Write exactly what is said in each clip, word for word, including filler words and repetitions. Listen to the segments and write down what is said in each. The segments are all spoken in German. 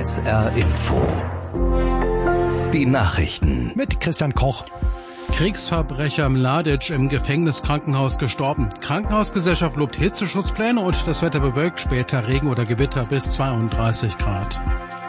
S R Info. Die Nachrichten. Mit Christian Koch. Kriegsverbrecher Mladic im Gefängniskrankenhaus gestorben. Krankenhausgesellschaft lobt Hitzeschutzpläne und das Wetter bewölkt, später Regen oder Gewitter bis zweiunddreißig Grad.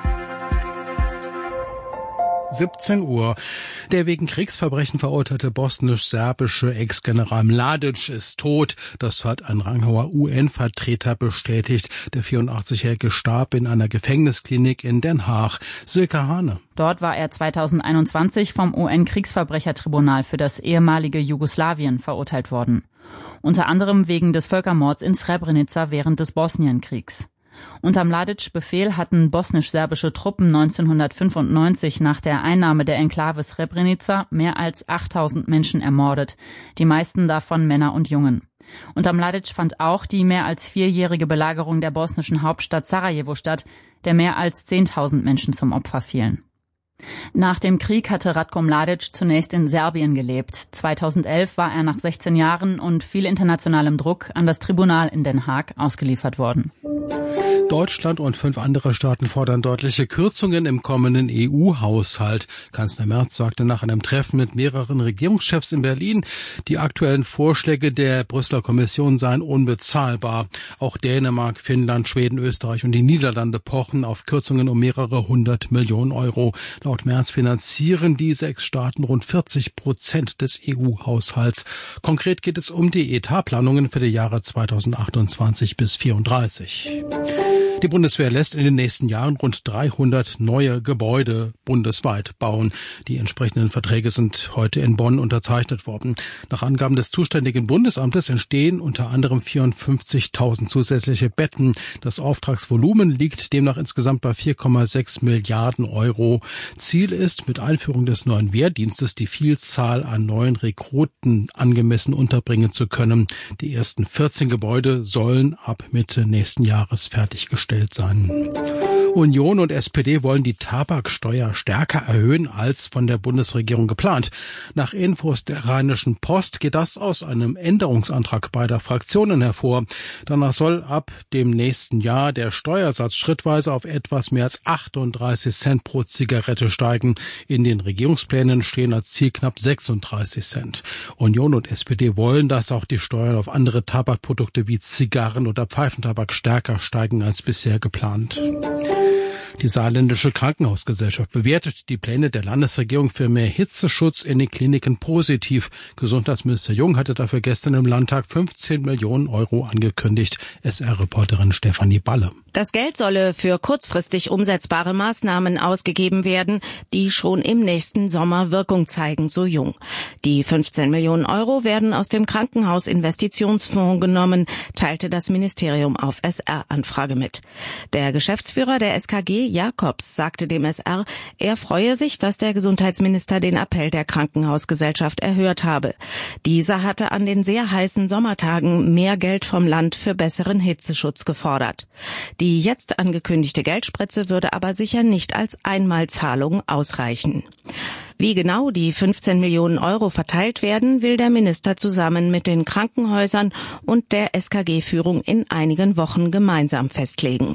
siebzehn Uhr. Der wegen Kriegsverbrechen verurteilte bosnisch-serbische Ex-General Mladic ist tot. Das hat ein ranghoher U N-Vertreter bestätigt. Der vierundachtzigjährige starb in einer Gefängnisklinik in Den Haag. Silke Hane. Dort war er zweitausendeinundzwanzig vom U N-Kriegsverbrechertribunal für das ehemalige Jugoslawien verurteilt worden. Unter anderem wegen des Völkermords in Srebrenica während des Bosnienkriegs. Unter Mladic Befehl hatten bosnisch-serbische Truppen neunzehnhundertfünfundneunzig nach der Einnahme der Enklave Srebrenica mehr als achttausend Menschen ermordet, die meisten davon Männer und Jungen. Unter Mladic fand auch die mehr als vierjährige Belagerung der bosnischen Hauptstadt Sarajevo statt, der mehr als zehntausend Menschen zum Opfer fielen. Nach dem Krieg hatte Ratko Mladic zunächst in Serbien gelebt. zweitausendelf war er nach sechzehn Jahren und viel internationalem Druck an das Tribunal in Den Haag ausgeliefert worden. Deutschland und fünf andere Staaten fordern deutliche Kürzungen im kommenden E U-Haushalt. Kanzler Merz sagte nach einem Treffen mit mehreren Regierungschefs in Berlin, die aktuellen Vorschläge der Brüsseler Kommission seien unbezahlbar. Auch Dänemark, Finnland, Schweden, Österreich und die Niederlande pochen auf Kürzungen um mehrere hundert Millionen Euro. Laut Merz finanzieren die sechs Staaten rund vierzig Prozent des E U-Haushalts. Konkret geht es um die Etatplanungen für die Jahre zweitausendachtundzwanzig bis vierunddreißig. Die Bundeswehr lässt in den nächsten Jahren rund dreihundert neue Gebäude bundesweit bauen. Die entsprechenden Verträge sind heute in Bonn unterzeichnet worden. Nach Angaben des zuständigen Bundesamtes entstehen unter anderem vierundfünfzigtausend zusätzliche Betten. Das Auftragsvolumen liegt demnach insgesamt bei vier Komma sechs Milliarden Euro. Ziel ist, mit Einführung des neuen Wehrdienstes die Vielzahl an neuen Rekruten angemessen unterbringen zu können. Die ersten vierzehn Gebäude sollen ab Mitte nächsten Jahres fertiggestellt sein. Union und S P D wollen die Tabaksteuer stärker erhöhen als von der Bundesregierung geplant. Nach Infos der Rheinischen Post geht das aus einem Änderungsantrag beider Fraktionen hervor. Danach soll ab dem nächsten Jahr der Steuersatz schrittweise auf etwas mehr als achtunddreißig Cent pro Zigarette steigen. In den Regierungsplänen stehen als Ziel knapp sechsunddreißig Cent. Union und S P D wollen, dass auch die Steuern auf andere Tabakprodukte wie Zigarren oder Pfeifentabak stärker steigen als bisher geplant. Die Saarländische Krankenhausgesellschaft bewertet die Pläne der Landesregierung für mehr Hitzeschutz in den Kliniken positiv. Gesundheitsminister Jung hatte dafür gestern im Landtag fünfzehn Millionen Euro angekündigt. S R-Reporterin Stefanie Balle. Das Geld solle für kurzfristig umsetzbare Maßnahmen ausgegeben werden, die schon im nächsten Sommer Wirkung zeigen, so Jung. Die fünfzehn Millionen Euro werden aus dem Krankenhausinvestitionsfonds genommen, teilte das Ministerium auf S R-Anfrage mit. Der Geschäftsführer der S K G, Jakobs, sagte dem S R, er freue sich, dass der Gesundheitsminister den Appell der Krankenhausgesellschaft erhört habe. Dieser hatte an den sehr heißen Sommertagen mehr Geld vom Land für besseren Hitzeschutz gefordert. Die jetzt angekündigte Geldspritze würde aber sicher nicht als Einmalzahlung ausreichen. Wie genau die fünfzehn Millionen Euro verteilt werden, will der Minister zusammen mit den Krankenhäusern und der S K G-Führung in einigen Wochen gemeinsam festlegen.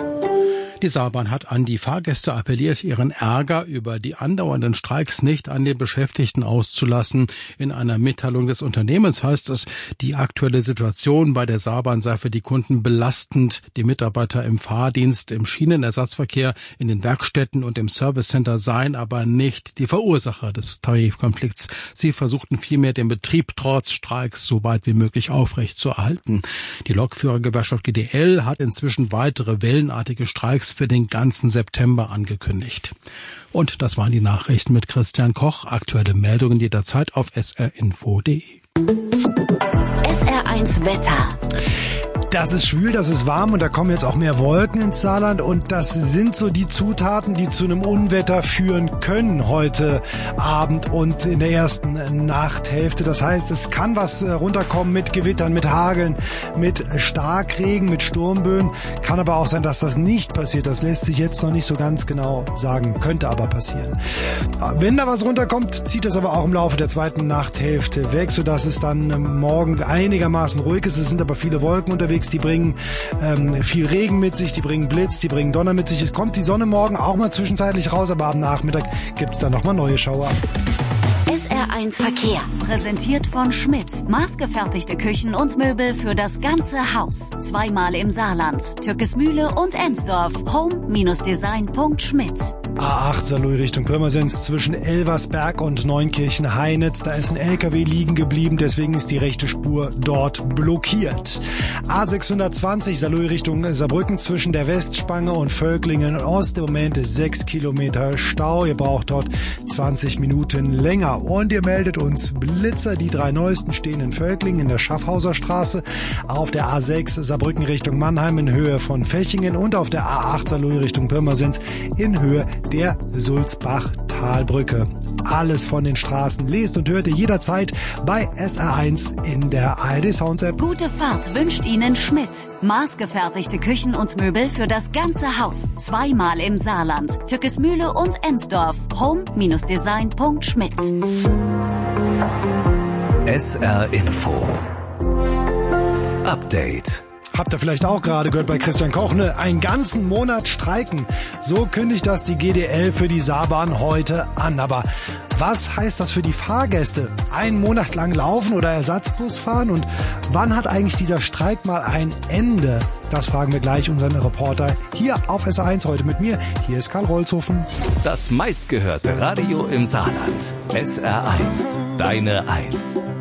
Die Saarbahn hat an die Fahrgäste appelliert, ihren Ärger über die andauernden Streiks nicht an den Beschäftigten auszulassen. In einer Mitteilung des Unternehmens heißt es, die aktuelle Situation bei der Saarbahn sei für die Kunden belastend. Die Mitarbeiter im Fahrdienst, im Schienenersatzverkehr, in den Werkstätten und im Servicecenter seien aber nicht die Verursacher des Tarifkonflikts. Sie versuchten vielmehr, den Betrieb trotz Streiks so weit wie möglich aufrechtzuerhalten. Die Lokführergewerkschaft G D L hat inzwischen weitere wellenartige Streiks für den ganzen September angekündigt. Und das waren die Nachrichten mit Christian Koch. Aktuelle Meldungen jederzeit auf s r info punkt d e. S R eins Wetter. Das ist schwül, das ist warm und da kommen jetzt auch mehr Wolken ins Saarland und das sind so die Zutaten, die zu einem Unwetter führen können heute Abend und in der ersten Nachthälfte. Das heißt, es kann was runterkommen mit Gewittern, mit Hageln, mit Starkregen, mit Sturmböen. Kann aber auch sein, dass das nicht passiert. Das lässt sich jetzt noch nicht so ganz genau sagen, könnte aber passieren. Wenn da was runterkommt, zieht das aber auch im Laufe der zweiten Nachthälfte weg, sodass es dann morgen einigermaßen ruhig ist. Es sind aber viele Wolken unterwegs. sechs, die bringen ähm, viel Regen mit sich, die bringen Blitz, die bringen Donner mit sich. Es kommt die Sonne morgen auch mal zwischenzeitlich raus, aber am Nachmittag gibt's dann nochmal neue Schauer. S R eins Verkehr, präsentiert von Schmidt. Maßgefertigte Küchen und Möbel für das ganze Haus. Zweimal im Saarland, Türkesmühle und Ensdorf. home Design Punkt schmidt. A acht Saarlouis Richtung Pirmasens zwischen Elversberg und Neunkirchen-Heinitz. Da ist ein L K W liegen geblieben, deswegen ist die rechte Spur dort blockiert. A sechshundertzwanzig Saarlouis Richtung Saarbrücken zwischen der Westspange und Völklingen Ost. Im Moment ist sechs Kilometer Stau. Ihr braucht dort zwanzig Minuten länger. Und ihr meldet uns Blitzer. Die drei neuesten stehen in Völklingen in der Schaffhauser Straße. Auf der A sechs Saarbrücken Richtung Mannheim in Höhe von Fechingen und auf der A acht Saarlouis Richtung Pirmasens in Höhe der Sulzbach-Talbrücke. Alles von den Straßen lest und hört ihr jederzeit bei S R eins in der A R D Sounds App. Gute Fahrt wünscht Ihnen Schmidt. Maßgefertigte Küchen und Möbel für das ganze Haus. Zweimal im Saarland, Türkesmühle und Ensdorf. home Design Punkt schmidt. S R Info Update. Habt ihr vielleicht auch gerade gehört bei Christian Koch, ne? Einen ganzen Monat streiken. So kündigt das die G D L für die Saarbahn heute an. Aber was heißt das für die Fahrgäste? Einen Monat lang laufen oder Ersatzbus fahren? Und wann hat eigentlich dieser Streik mal ein Ende? Das fragen wir gleich unseren Reporter hier auf S R eins heute mit mir. Hier ist Karl Rolzhofen. Das meistgehörte Radio im Saarland. S R eins, deine Eins.